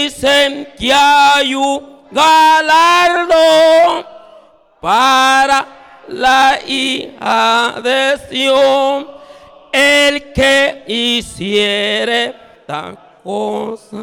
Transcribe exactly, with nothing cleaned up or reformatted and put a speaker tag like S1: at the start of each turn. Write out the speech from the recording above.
S1: dicen que hay un galardón para la hija de Sión, el que hiciere tal cosa.